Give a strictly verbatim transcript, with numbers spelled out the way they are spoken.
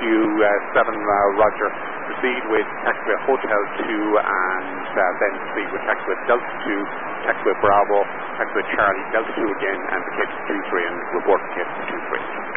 Q seven uh, Roger, proceed with taxiway Hotel two and uh, then proceed with taxiway Delta two, taxiway Bravo, taxiway Charlie, Delta two again, and the K two three and report to K two three.